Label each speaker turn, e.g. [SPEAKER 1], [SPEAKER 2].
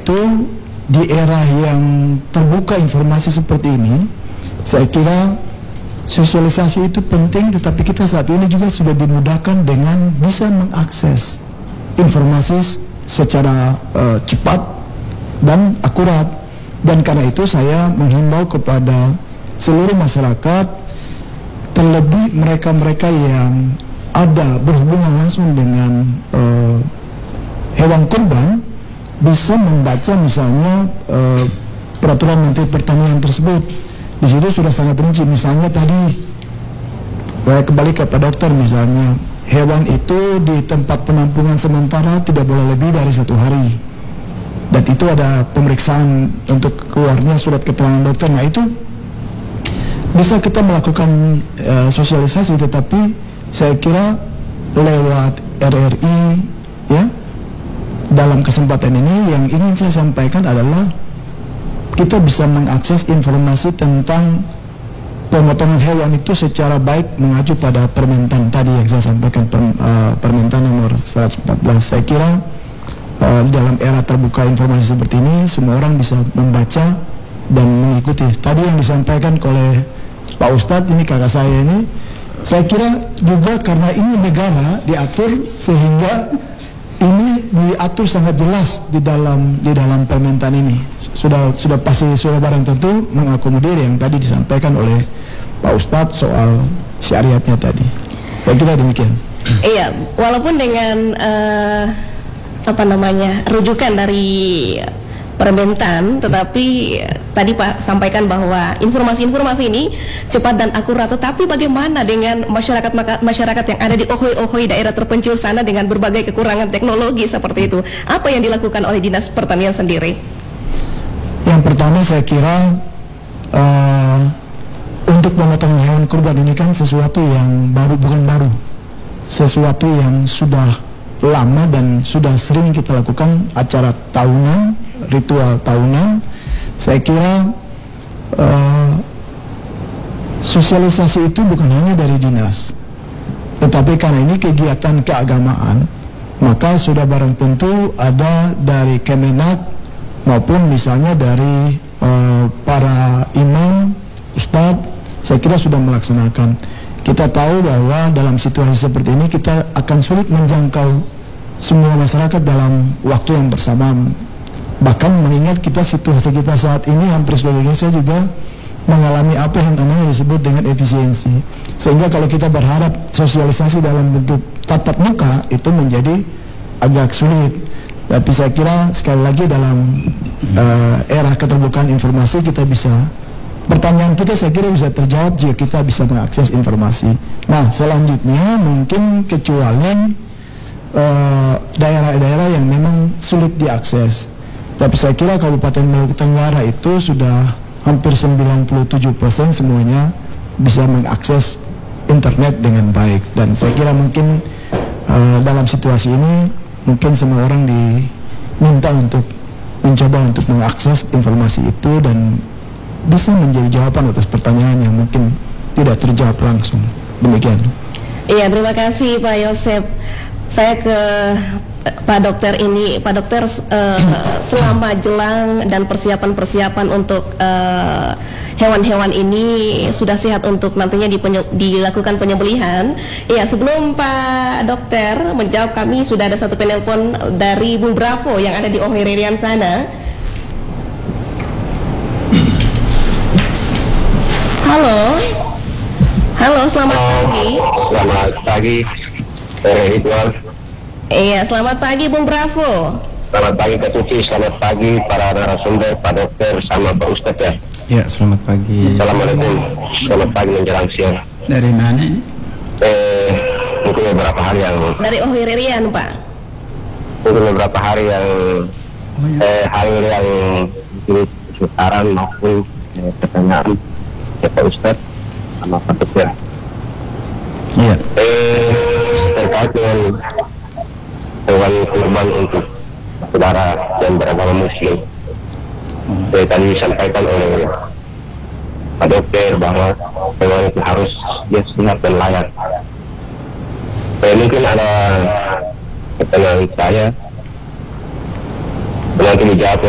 [SPEAKER 1] itu di era yang terbuka informasi seperti ini, saya kira sosialisasi itu penting, tetapi kita saat ini juga sudah dimudahkan dengan bisa mengakses informasi secara cepat dan akurat. Dan karena itu saya menghimbau kepada seluruh masyarakat, terlebih mereka-mereka yang ada berhubungan langsung dengan hewan kurban, bisa membaca misalnya peraturan Menteri Pertanian tersebut. Di situ sudah sangat rinci. Misalnya tadi saya kembali ke Pak Dokter, misalnya hewan itu di tempat penampungan sementara tidak boleh lebih dari 1 hari, dan itu ada pemeriksaan untuk keluarnya surat keterangan dokter. Nah itu bisa kita melakukan sosialisasi, tetapi saya kira lewat RRI ya, dalam kesempatan ini yang ingin saya sampaikan adalah kita bisa mengakses informasi tentang pemotongan hewan itu secara baik mengacu pada permintaan tadi yang saya sampaikan, permintaan nomor 114. Saya kira dalam era terbuka informasi seperti ini, semua orang bisa membaca dan mengikuti. Tadi yang disampaikan oleh Pak Ustadz, ini kakak saya ini, saya kira juga karena ini negara diatur, sehingga ini diatur sangat jelas di dalam permintaan ini. Sudah pasti sudah barang tentu mengakomodir yang tadi disampaikan oleh Pak Ustadz soal syariatnya tadi. Saya kira demikian.
[SPEAKER 2] Iya, walaupun dengan rujukan dari permintaan, tetapi tadi Pak sampaikan bahwa informasi-informasi ini cepat dan akurat. Tetapi bagaimana dengan masyarakat yang ada di Ohoy daerah terpencil sana dengan berbagai kekurangan teknologi seperti itu? Apa yang dilakukan oleh Dinas Pertanian sendiri?
[SPEAKER 1] Yang pertama saya kira untuk pemotongan hewan kurban ini kan sesuatu yang bukan baru, sesuatu yang sudah lama dan sudah sering kita lakukan acara tahunan, ritual tahunan. Saya kira sosialisasi itu bukan hanya dari dinas, tetapi karena ini kegiatan keagamaan, maka sudah barang tentu ada dari Kemenak maupun misalnya dari para imam, ustadz. Saya kira sudah melaksanakan. Kita tahu bahwa dalam situasi seperti ini kita akan sulit menjangkau semua masyarakat dalam waktu yang bersamaan. Bahkan mengingat situasi kita saat ini hampir seluruh Indonesia juga mengalami apa yang namanya disebut dengan efisiensi. Sehingga kalau kita berharap sosialisasi dalam bentuk tatap muka itu menjadi agak sulit. Tapi saya kira sekali lagi dalam era keterbukaan informasi kita bisa, pertanyaan kita saya kira bisa terjawab jika kita bisa mengakses informasi. Nah selanjutnya mungkin kecuali daerah-daerah yang memang sulit diakses. Tapi saya kira Kabupaten Maluku Tenggara itu sudah hampir 97% semuanya bisa mengakses internet dengan baik. Dan saya kira mungkin dalam situasi ini mungkin semua orang diminta untuk mencoba untuk mengakses informasi itu dan bisa menjadi jawaban atas pertanyaan yang mungkin tidak terjawab langsung. Demikian.
[SPEAKER 2] Iya, terima kasih Pak Yosep. Saya ke Pak Dokter ini. Pak Dokter, selama jelang dan persiapan-persiapan untuk hewan-hewan ini sudah sehat untuk nantinya dilakukan penyembelihan. Iya, sebelum Pak Dokter menjawab, kami sudah ada satu penelpon dari Bung Bravo yang ada di Ohoy sana. Halo, selamat pagi.
[SPEAKER 3] Selamat pagi, Ridwan.
[SPEAKER 2] Iya, selamat pagi Bung Bravo.
[SPEAKER 3] Selamat pagi Kak Suci, selamat pagi para narasumber, Pak Dokter, sama Pak Ustadz ya.
[SPEAKER 4] Ya, selamat pagi.
[SPEAKER 3] Assalamualaikum, selamat pagi menjelang siang.
[SPEAKER 4] Dari mana ini?
[SPEAKER 3] Mungkin beberapa hari yang...
[SPEAKER 2] Dari Ohoy Pak.
[SPEAKER 3] Mungkin beberapa hari yang... hari yang sekarang maupun pertanyaan ya Pak Ustadz sama Pak Dokter.
[SPEAKER 4] Iya.
[SPEAKER 3] Terkait dengan hewan kurban untuk saudara dan beragama Muslim. Tadi disampaikan oleh Pak Dokter bahwa hewan itu harus dia sehat dan layak. Mungkin ada pertanyaan saya nanti dijawab